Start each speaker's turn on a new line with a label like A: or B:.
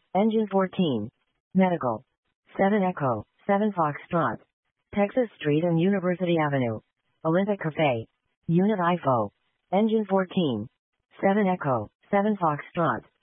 A: Engine 14. Medical. 7 Echo, 7 Foxtrot. Texas Street and University Avenue. Olympic Cafe. Unit IFO. Engine 14. 7 Echo, 7 Foxtrot.